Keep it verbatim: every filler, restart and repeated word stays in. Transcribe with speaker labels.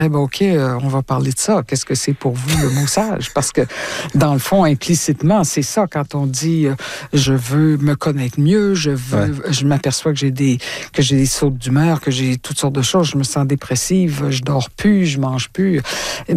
Speaker 1: Eh ben, OK, euh, on va parler de ça. Qu'est-ce que c'est pour vous, le mot sage? Parce que, dans le fond, implicitement, c'est ça. Quand on dit euh, je veux me connaître mieux, je veux,
Speaker 2: Ouais.
Speaker 1: je m'aperçois que j'ai des que j'ai des sautes d'humeur, que j'ai toutes sortes de choses, je me sens dépressive, je dors plus, je mange plus.